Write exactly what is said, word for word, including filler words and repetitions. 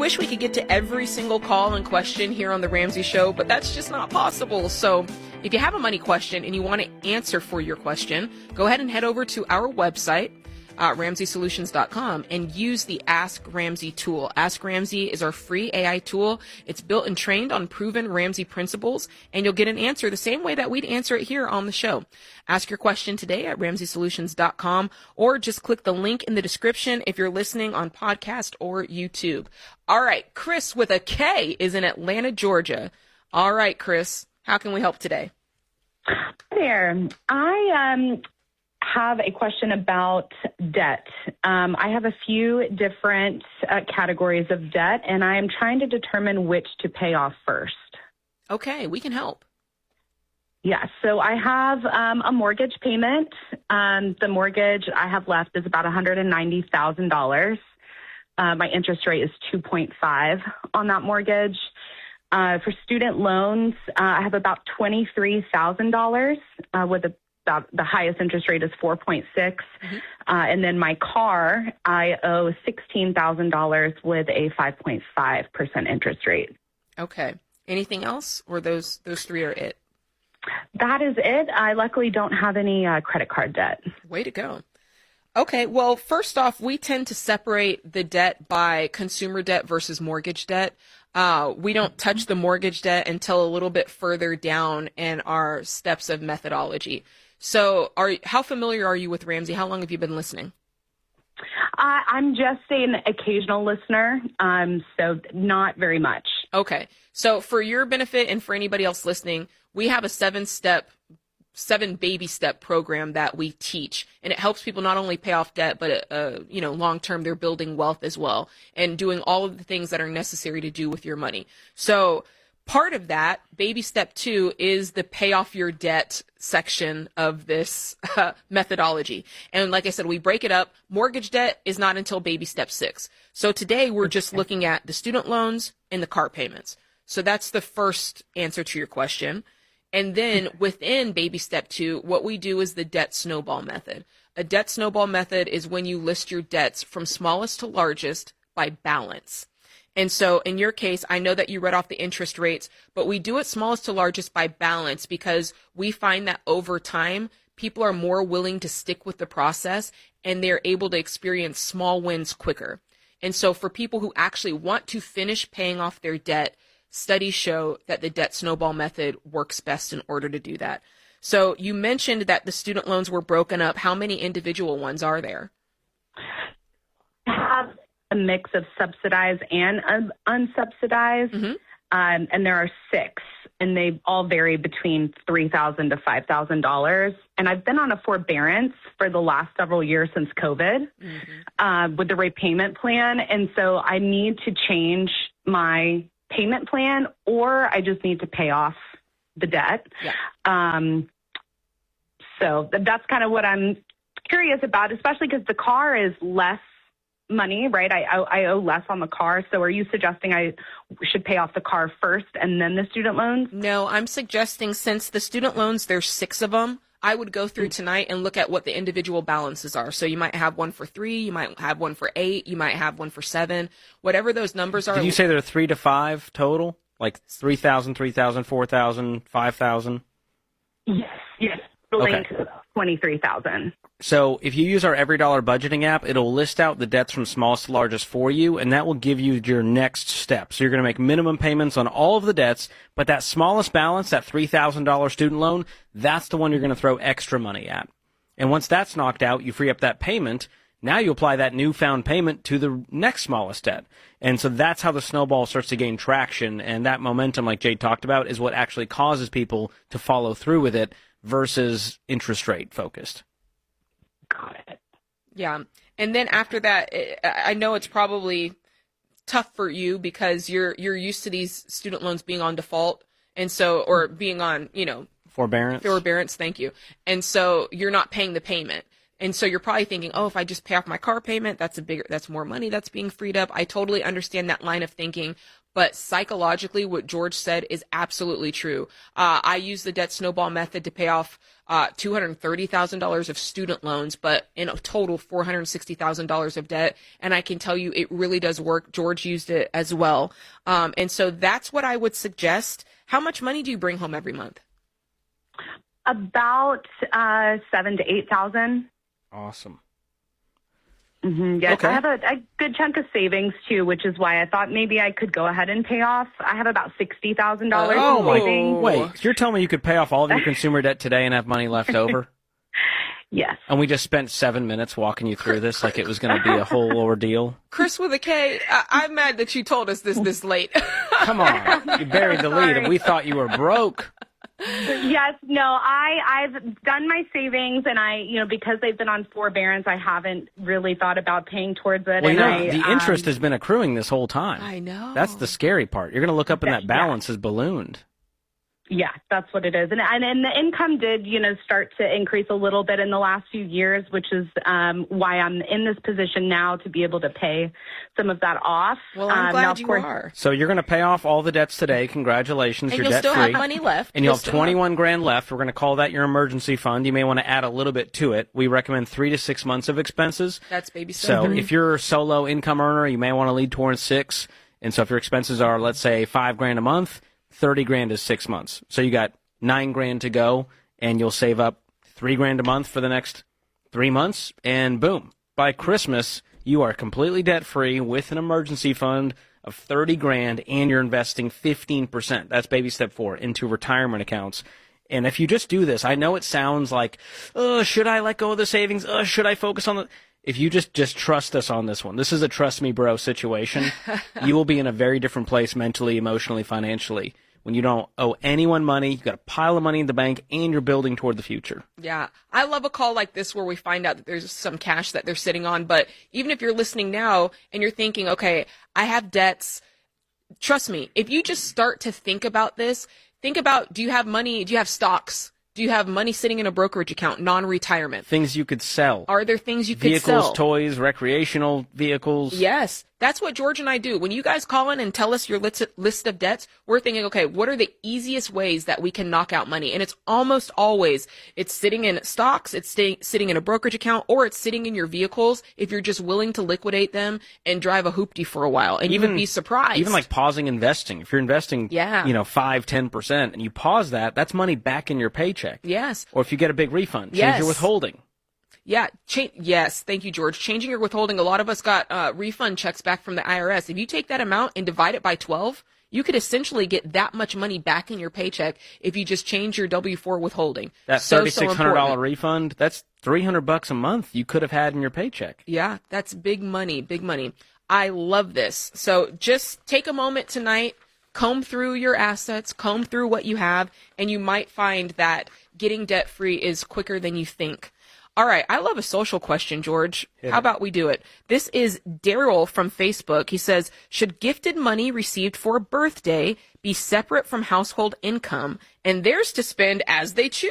wish we could get to every single call and question here on The Ramsey Show, but that's just not possible. So if you have a money question and you want to answer for your question, go ahead and head over to our website, Uh, Ramsey Solutions dot com, and use the Ask Ramsey tool. Ask Ramsey is our free A I tool. It's built and trained on proven Ramsey principles, and you'll get an answer the same way that we'd answer it here on the show. Ask your question today at Ramsey Solutions dot com, or just click the link in the description if you're listening on podcast or YouTube. All right, Chris with a K is in Atlanta, Georgia. All right, Chris, how can we help today? Hi there. I um. have a question about debt. Um, I have a few different uh, categories of debt, and I am trying to determine which to pay off first. Okay, we can help. Yes, so I have um, a mortgage payment. Um, the mortgage I have left is about one hundred ninety thousand dollars. Uh, my interest rate is two point five on that mortgage. Uh, for student loans, uh, I have about twenty-three thousand dollars uh, with a About the highest interest rate is four point six. Mm-hmm. Uh, and then my car, I owe sixteen thousand dollars with a five point five percent interest rate. Okay. Anything else, or those those three are it? That is it. I luckily don't have any uh, credit card debt. Way to go. Okay. Well, first off, we tend to separate the debt by consumer debt versus mortgage debt. Uh, we don't touch the mortgage debt until a little bit further down in our steps of methodology. So are how familiar are you with Ramsey? How long have you been listening? Uh, I'm just an occasional listener, um, so not very much. Okay. So for your benefit and for anybody else listening, we have a seven-step, seven baby step program that we teach, and it helps people not only pay off debt, but, uh, you know, long-term they're building wealth as well and doing all of the things that are necessary to do with your money. So part of that, baby step two, is the pay off your debt section of this uh, methodology. And like I said, we break it up. Mortgage debt is not until baby step six. So today we're just looking at the student loans and the car payments. So that's the first answer to your question. And then within baby step two, what we do is the debt snowball method. A debt snowball method is when you list your debts from smallest to largest by balance. And so in your case, I know that you read off the interest rates, but we do it smallest to largest by balance because we find that over time, people are more willing to stick with the process and they're able to experience small wins quicker. And so for people who actually want to finish paying off their debt, studies show that the debt snowball method works best in order to do that. So you mentioned that the student loans were broken up. How many individual ones are there? I have a mix of subsidized and un- unsubsidized, mm-hmm. um, and there are six, and they all vary between three thousand dollars to five thousand dollars. And I've been on a forbearance for the last several years since COVID mm-hmm. uh, with the repayment plan, and so I need to change my payment plan, or I just need to pay off the debt. Yeah. Um, so that's kind of what I'm curious about, especially because the car is less money, right? I, I I owe less on the car. So are you suggesting I should pay off the car first and then the student loans? No, I'm suggesting since the student loans, there's six of them, I would go through tonight and look at what the individual balances are. So you might have one for three, you might have one for eight, you might have one for seven, whatever those numbers are. Did you say there are three to five total? Like three thousand, three thousand, four thousand, five thousand? Yes, yes. Okay. twenty-three thousand. So if you use our Every Dollar budgeting app, it'll list out the debts from smallest to largest for you, and that will give you your next step. So you're going to make minimum payments on all of the debts, but that smallest balance, that three thousand dollars student loan, that's the one you're going to throw extra money at. And once that's knocked out, you free up that payment. Now you apply that newfound payment to the next smallest debt. And so that's how the snowball starts to gain traction, and that momentum, like Jade talked about, is what actually causes people to follow through with it versus interest rate focused. Got it. Yeah. And then after that, I know it's probably tough for you because you're you're used to these student loans being on default, and so or being on, you know, forbearance. Forbearance, thank you. And so you're not paying the payment. And so you're probably thinking, "Oh, if I just pay off my car payment, that's a bigger that's more money that's being freed up." I totally understand that line of thinking, but psychologically what George said is absolutely true. Uh, I use the debt snowball method to pay off uh, two hundred thirty thousand dollars of student loans, but in a total four hundred sixty thousand dollars of debt. And I can tell you it really does work. George used it as well. Um, and so that's what I would suggest. How much money do you bring home every month? About uh, seven to eight thousand. Awesome. Mm-hmm, yes, Okay. I have a, a good chunk of savings too, which is why I thought maybe I could go ahead and pay off. I have about sixty thousand dollars. Oh, in my, savings. wait, you're telling me you could pay off all of your consumer debt today and have money left over? Yes. And we just spent seven minutes walking you through this like it was going to be a whole ordeal. Chris with a K, I- I'm mad that you told us this this late. Come on. You buried the lead and we thought you were broke. Yes, no, I, I've done my savings, and I, you know, because they've been on forbearance, I haven't really thought about paying towards it. Well, you and know, I, the um, interest has been accruing this whole time. I know. That's the scary part. You're going to look up and that Yeah. balance has ballooned. Yeah, that's what it is. And, and and the income did, you know, start to increase a little bit in the last few years, which is um, why I'm in this position now to be able to pay some of that off. Well, I'm um, glad now, of you course, are. So you're going to pay off all the debts today. Congratulations. And you're you'll debt still free. have money left. And you'll You'll have still twenty-one grand left. We're going to call that your emergency fund. You may want to add a little bit to it. We recommend three to six months of expenses. That's baby So steps. if you're a solo income earner, you may want to lead towards six. And so if your expenses are, let's say, five grand a month, thirty grand is six months. So you got nine grand to go, and you'll save up three grand a month for the next three months, and boom. By Christmas, you are completely debt-free with an emergency fund of thirty grand, and you're investing fifteen percent. That's baby step four, into retirement accounts. And if you just do this, I know it sounds like, oh, should I let go of the savings? Oh, should I focus on the... If you just, just trust us on this one, this is a trust me bro situation, you will be in a very different place mentally, emotionally, financially. When you don't owe anyone money, you've got a pile of money in the bank, and you're building toward the future. Yeah. I love a call like this where we find out that there's some cash that they're sitting on. But even if you're listening now and you're thinking, okay, I have debts, trust me, if you just start to think about this, think about, do you have money? Do you have stocks? Do you have money sitting in a brokerage account, non-retirement? Things you could sell. Are there things you could Vehicles, sell? toys, recreational vehicles. Yes. That's what George and I do. When you guys call in and tell us your list list of debts, we're thinking, okay, what are the easiest ways that we can knock out money? And it's almost always, it's sitting in stocks, it's stay, sitting in a brokerage account, or it's sitting in your vehicles if you're just willing to liquidate them and drive a hoopty for a while. And Even- you would be surprised. Even like pausing investing. If you're investing, Yeah. you know, five, ten percent, and you pause that, that's money back in your paycheck. Yes. Or if you get a big refund, change Yes. your withholding. Yeah. Cha- yes. Thank you, George. Changing your withholding. A lot of us got uh, refund checks back from the I R S. If you take that amount and divide it by twelve, you could essentially get that much money back in your paycheck if you just change your W four withholding. That So, so thirty-six hundred dollars important. refund, that's three hundred bucks a month you could have had in your paycheck. Yeah, that's big money, big money. I love this. So just take a moment tonight, comb through your assets, comb through what you have, and you might find that getting debt free is quicker than you think. All right, I love a social question, George. How about we do it? This is Daryl from Facebook. He says, should gifted money received for a birthday be separate from household income and theirs to spend as they choose?